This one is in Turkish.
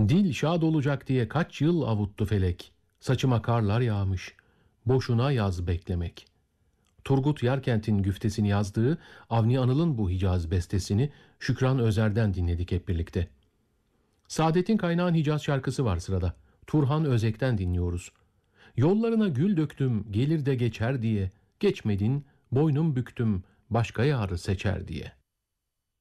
Dil şad olacak diye kaç yıl avuttu felek. Saçıma karlar yağmış. Boşuna yaz beklemek. Turgut Yarkent'in güftesini yazdığı Avni Anıl'ın bu Hicaz bestesini Şükran Özer'den dinledik hep birlikte. Saadettin Kaynağ'ın Hicaz şarkısı var sırada. Turhan Özek'ten dinliyoruz. Yollarına gül döktüm gelir de geçer diye. Geçmedin boynum büktüm başka yarı seçer diye.